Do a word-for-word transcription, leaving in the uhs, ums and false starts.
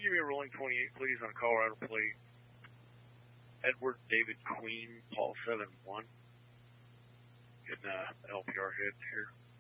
give me a rolling twenty-eight, please, on Colorado plate? Edward David Queen, Paul seven one. Getting uh, L P R hit here.